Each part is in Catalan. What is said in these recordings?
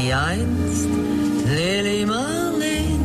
wie einst Lili Marleen.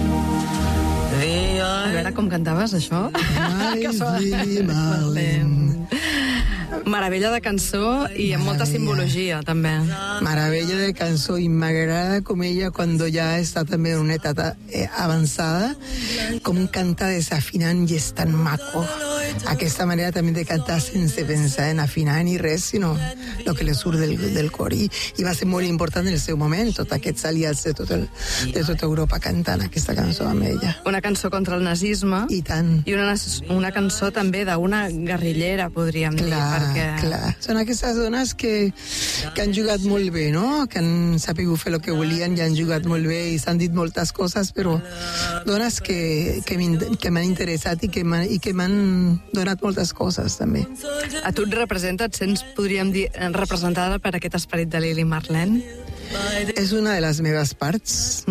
A veure com cantaves, això? Lili Marleen. Meravella de cançó i amb molta simbologia, també. Maravilla de cançó, y m'agrada com ella, cuando ya está también en una etapa avanzada, com canta desafinant i és tan maco. Aquesta manera també de cantar sense pensar en afinar ni res, sinó el que li surt del cor. I va ser molt important en el seu moment, tots aquests aliats de tota Europa cantant aquesta cançó amb ella. Una cançó contra el nazisme. I tant. I una cançó també d'una guerrillera, podríem dir. Clar. Són aquestes dones que han jugat molt bé, no? Que han sapigut fer el que volien i han jugat molt bé i s'han dit moltes coses, però dones que m'han interessat i que m'han donat moltes coses, també. A tu et representa, et sents, podríem dir, representada per aquest esperit de Lili Marleen? És una de les meves parts.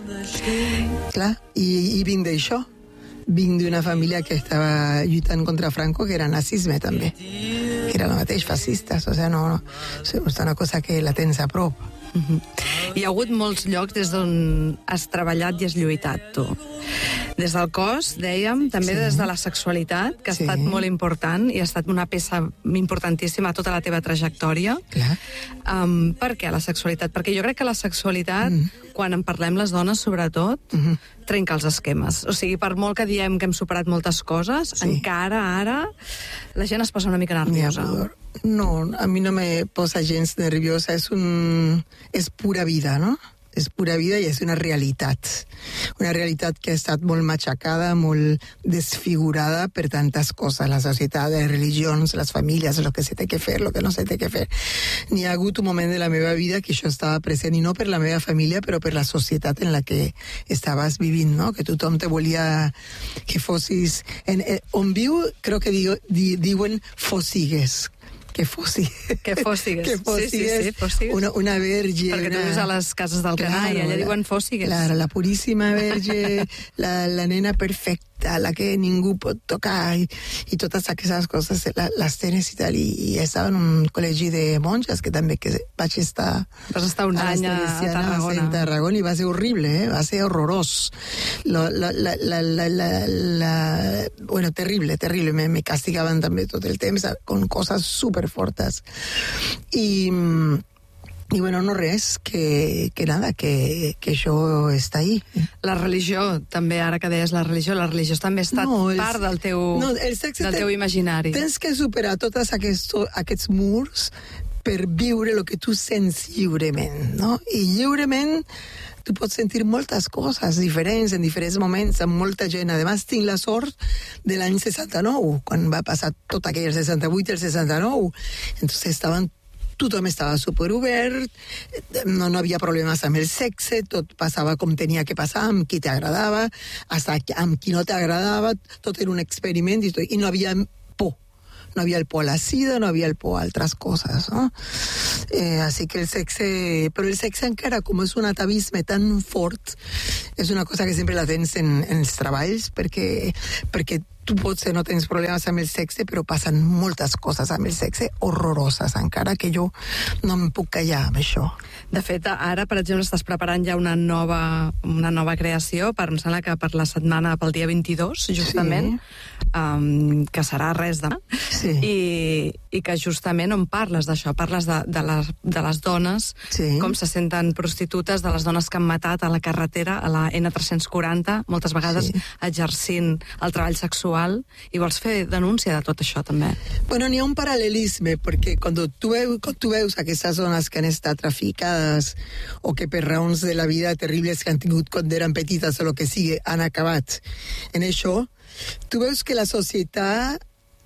Clar, i vinc d'això. Vinc d'una família que estava lluitant contra Franco, que era nazisme també, que era el mateix, fascistes, o sigui, no, és una cosa que la tens a prop. Hi ha hagut molts llocs des d'on has treballat i has lluitat, tu. Des del cos, dèiem, també des de la sexualitat, que ha estat molt important i ha estat una peça importantíssima a tota la teva trajectòria. Clar. Per què la sexualitat? Perquè jo crec que la sexualitat, quan en parlem les dones, sobretot, trenca els esquemes. O sigui, per molt que diem que hem superat moltes coses, encara ara la gent es posa una mica nerviosa. No, a mi no me posa gens nerviosa, és pura vida, no? És pura vida i és una realitat que ha estat molt matxacada, molt desfigurada per tantes coses, la societat, les religions, les famílies, el que se té que fer, el que no se té que fer. N'hi ha hagut un moment de la meva vida que això estava present, i no per la meva família, però per la societat en la que estaves vivint, no? Que tothom te volia que fossis... On viu, crec que diuen fossigues. Que fossigues. Sí, una verge. Perquè tu vius a les cases del Canà i allà diuen fossigues. Claro, la puríssima verge, la nena perfecta, la que ningú pot tocar, i totes aquestes coses les tens i tal, i estava en un col·legi de monges, que també vaig estar... Vas estar un any a Tarragona. A Tarragona, i va ser horrible, va ser horrorós. Bueno, terrible, me castigaven també tot el temps con coses superfortes. I bueno, no res, que això està ahí. La religió, també, ara que deies la religió també ha estat part del teu imaginari. Tens que superar tots aquests murs per viure el que tu sents lliurement, no? I lliurement tu pots sentir moltes coses diferents en diferents moments, amb molta gent. A més, tinc la sort de l'any 69, quan va passar tot aquell 68 i el 69. Entonces tothom estava superobert, no havia problemes amb el sexe, tot passava com tenia que passar, amb qui t'agradava, amb qui no t'agradava, tot era un experiment, i no havia por. No havia el por a la sida, no havia el por a altres coses, no? Així que el sexe encara, com és un atavisme tan fort, és una cosa que sempre la tens en els treballs, perquè tu potser no tens problemes amb el sexe, però passen moltes coses amb el sexe horroroses, encara que jo no em puc callar amb això. De fet, ara, per exemple, estàs preparant ja una nova creació, em sembla que per la setmana, pel dia 22, justament, que serà res demà, i que justament on parles d'això, parles de les dones, com se senten prostitutes, de les dones que han matat a la carretera, a la N340, moltes vegades exercint el treball sexual, i vols fer denúncia de tot això, també. Bueno, n'hi ha un paral·lelisme, perquè quan tu veus aquestes dones que han estat traficades o que per raons de la vida terribles que han tingut quan eren petites o el que sigui, han acabat en això, tu veus que la societat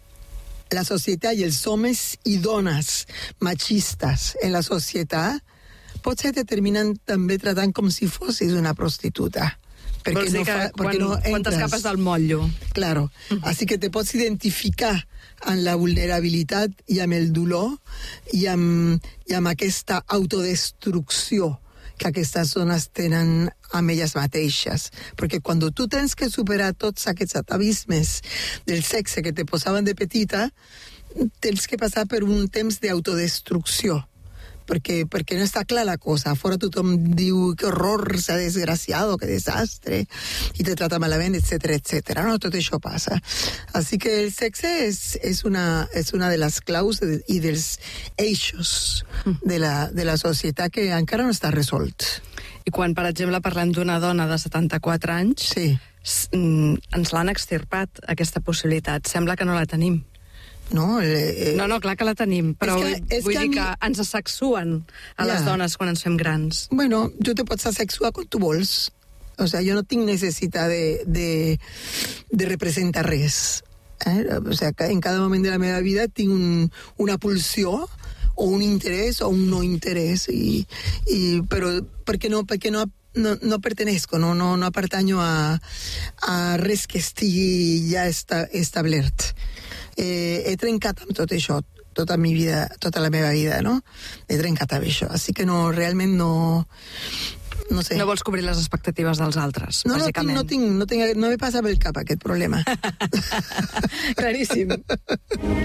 i els homes i dones machistes en la societat potser te terminen també tratant com si fossis una prostituta. Vols dir que quan t'escapes del motllo. Claro. Així que te pots identificar amb la vulnerabilitat i amb el dolor i amb aquesta autodestrucció que aquestes dones tenen amb elles mateixes. Perquè quan tu tens que superar tots aquests atavismes del sexe que te posaven de petita, tens que passar per un temps d'autodestrucció perquè no està clar la cosa. Fora tothom diu que horror, s'ha desgraciado, que desastre, i te trata malament, etcètera, etcètera. No, tot això passa. Així que el sexe és una de les claus i dels eixos de la societat que encara no està resolt. I quan, per exemple, parlem d'una dona de 74 anys, sí, ens l'han extirpat, aquesta possibilitat. Sembla que no la tenim. No, no, clar que la tenim, però vull dir que ens asexuen a les dones quan ens fem grans. Bueno, tu te pots asexuar quan tu vols. O sea, jo no tinc necessitat de representar res. O sea, en cada moment de la meva vida tinc una pulsió o un interès o un no interès, però perquè no pertenezco, no pertanyo a res que estigui ja establert. He trencat amb tot això, tota la meva vida, no? He trencat amb això, així que no, realment no sé. No vols cobrir les expectatives dels altres, bàsicament. No me passa pel cap aquest problema. Claríssim.